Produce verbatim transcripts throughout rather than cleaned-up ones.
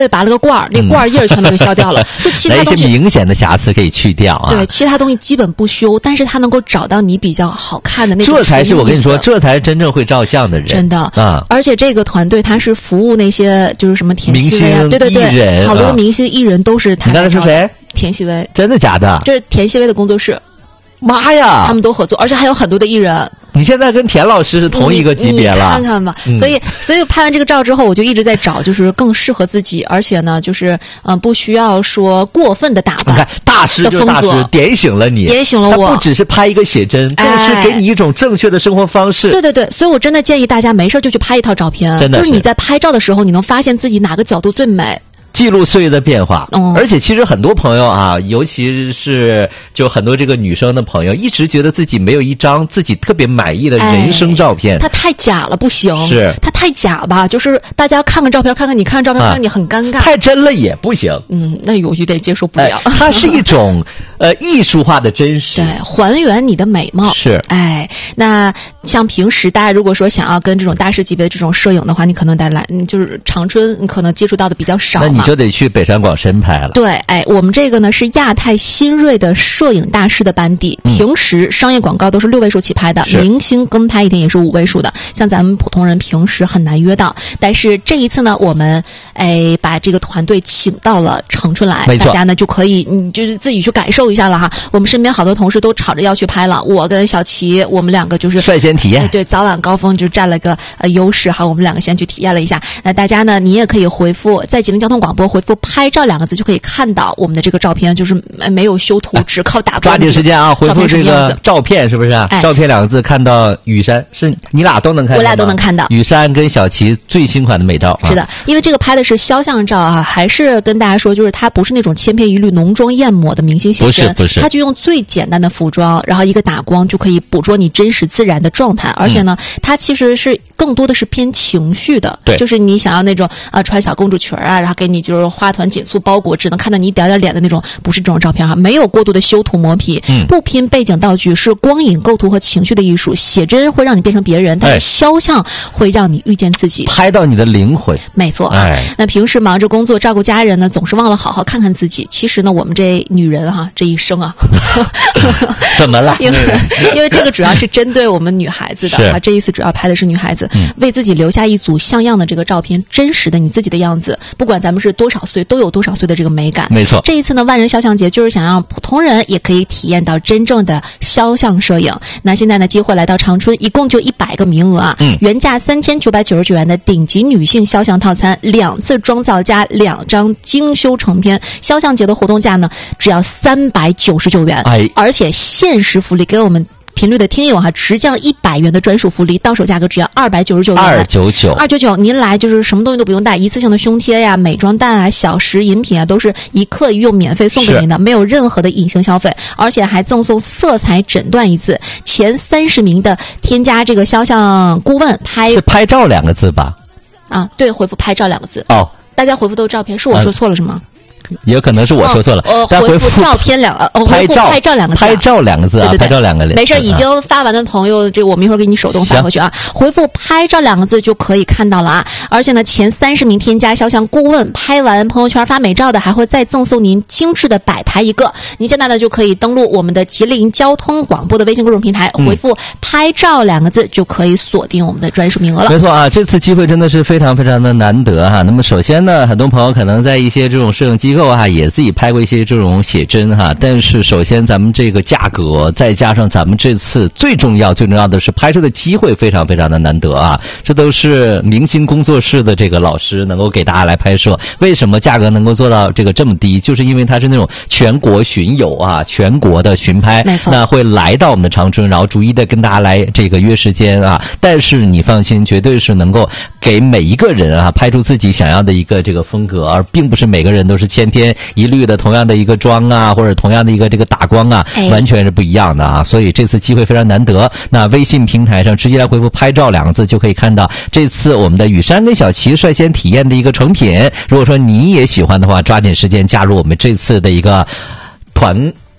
对，拔了个罐儿，那罐儿叶儿全都给削掉了。嗯、就其他东西， 一些明显的瑕疵可以去掉啊。 对，其他东西基本不修，但是它能够找到你比较好看的那种。 这才是我跟你说，这才是真正会照相的人。 真的啊！ 而且这个团队他是服务那些就是什么田曦薇啊，对对对，好多明星艺人都是他。 你刚才说谁？ 田曦薇。 真的假的？ 这是田曦薇的工作室。 妈呀！ 他们都合作，而且还有很多的艺人。 你现在跟田老师是同一个级别了， 你看看吧。嗯、所以，所以拍完这个照之后，我就一直在找，就是更适合自己，而且呢，就是嗯、呃，不需要说过分的打扮。 你看，大师就是大师，点醒了你， 点醒了我。 他不只是拍一个写真，更是给你一种正确的生活方式。 哎、对对对，所以我真的建议大家没事就去拍一套照片， 真的是就是你在拍照的时候，你能发现自己哪个角度最美。 记录岁月的变化， 嗯， 而且其实很多朋友啊，尤其是就很多这个女生的朋友，一直觉得自己没有一张自己特别满意的人生照片。 它、哎、太假了，不行。 是它太假吧？就是大家看看照片，看看你看看照片，看看你很尴尬。 太真了也不行。 嗯，那有有点接受不了。 哎、它是一种呃艺术化的真实， 对，还原你的美貌。 是， 哎，那像平时大家如果说想要跟这种大师级别的这种摄影的话，你可能得来，嗯，就是长春，你可能接触到的比较少嘛。 那你就得去北上广深拍了。 对，哎，我们这个呢是亚太新锐的摄影大师的班底， 嗯、 平时商业广告都是六位数起拍的，明星跟拍一天也是五位数的，像咱们普通人平时很难约到。但是这一次呢，我们哎把这个团队请到了长春来，大家呢就可以你就是自己去感受一下了哈。我们身边好多同事都吵着要去拍了，我跟小齐我们两个就是率先体验， 哎、对，早晚高峰就占了个呃优势哈，我们两个先去体验了一下。那大家呢，你也可以回复在吉林交通广播回复拍照两个字，就可以看到我们的这个照片，就是没有修图，只靠打光。 抓紧时间啊，回复这个照片是不是？ 哎、 照片两个字，看到雨山，是你俩都能看到， 我俩都能看到雨山跟小齐最新款的美照。 是的，因为这个拍的是肖像照啊，还是跟大家说，就是它不是那种千篇一律浓妆艳抹的明星写真， 不是不是， 它就用最简单的服装，然后一个打光就可以捕捉你真实自然的状态，而且呢，嗯、它其实是更多的是偏情绪的， 对， 就是你想要那种啊、呃、穿小公主裙啊，然后给你就是花团锦簇包裹，只能看到你一点点脸的那种，不是这种照片哈，没有过度的修图磨皮， 嗯， 不拼背景道具，是光影构图和情绪的艺术。写真会让你变成别人，但是肖像会让你遇见自己， 拍到你的灵魂。 没错， 哎， 那平时忙着工作照顾家人呢，总是忘了好好看看自己。其实呢，我们这女人哈，这一生啊， 怎么了？ 因为因为这个主要是针对我们女孩子的啊，这一次主要拍的是女孩子， 嗯， 为自己留下一组像样的这个照片，真实的你自己的样子，不管咱们是多少岁，都有多少岁的这个美感。 没错， 这一次呢，万人肖像节就是想让普通人也可以体验到真正的肖像摄影。那现在呢，机会来到长春，一共就一百个名额啊， 嗯， 原价三千九百九十九元的顶级女性肖像套餐，两次妆造加两张精修成片，肖像节的活动价呢只要三百九十九元， 哎， 而且限时福利给我们频率的听友哈，直降一百元的专属福利，到手价格只要二百九十九元。 二九九， 二九九，您来就是什么东西都不用带，一次性的胸贴呀、美妆蛋啊、小食饮品啊，都是一克一用免费送给您的，没有任何的隐形消费，而且还赠送色彩诊断一次。前三十名的添加这个肖像顾问拍是拍照两个字吧？ 啊，对，回复拍照两个字。 哦， 大家回复都是照片，是我说错了是吗？ 也有可能是我说错了， 呃，回复照片两个，呃， 拍照拍照两个字， 拍照两个字啊， 对对对， 拍照两个字， 没事，已经发完的朋友，这我们一会儿给你手动发回去啊。回复拍照两个字就可以看到了啊。而且呢，前三十名添加肖像顾问，拍完朋友圈发美照的，还会再赠送您精致的摆台一个。您现在呢就可以登录我们的吉林交通广播的微信公众平台，回复拍照两个字就可以锁定我们的专属名额了。 没错啊，这次机会真的是非常非常的难得哈。那么首先呢，很多朋友可能在一些这种摄影机构啊，也自己拍过一些这种写真哈，但是首先咱们这个价格，再加上咱们这次最重要最重要的是拍摄的机会非常非常的难得啊，这都是明星工作室的这个老师能够给大家来拍摄。为什么价格能够做到这个这么低？就是因为它是那种全国巡游啊，全国的巡拍， 没错， 那会来到我们的长春，然后逐一的跟大家来这个约时间啊。但是你放心，绝对是能够给每一个人啊拍出自己想要的一个这个风格，而并不是每个人都是千篇一律的同样的一个妆啊，或者同样的一个这个打光啊， 哎， 完全是不一样的啊。所以这次机会非常难得。那微信平台上直接来回复拍照两个字，就可以看到这次我们的雨山跟小齐率先体验的一个成品。如果说你也喜欢的话，抓紧时间加入我们这次的一个团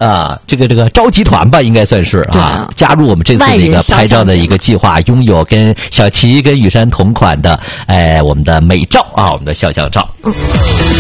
啊，这个这个招集团吧，应该算是啊， 啊加入我们这次的一个拍照的一个计划，拥有跟小齐跟雨山同款的，哎，我们的美照啊，我们的肖像照。 嗯。